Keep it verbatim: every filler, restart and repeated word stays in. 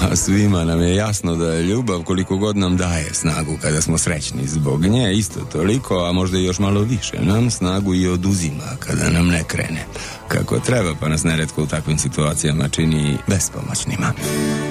A svima nam je jasno da je ljubav koliko god nam daje snagu kada smo srećni zbog nje, isto toliko, a možda i još malo više, nam snagu i oduzima kada nam ne krene kako treba, pa nas neretko u takvim situacijama čini bespomoćnima.